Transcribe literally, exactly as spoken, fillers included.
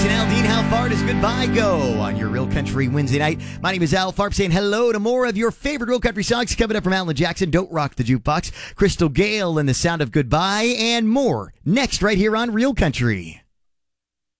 Jason Aldean, how far does goodbye go on your Real Country Wednesday night? My name is Al Farp, saying hello to more of your favorite Real Country songs coming up from Alan Jackson, Don't Rock the Jukebox, Crystal Gale and the Sound of Goodbye, and more next right here on Real Country.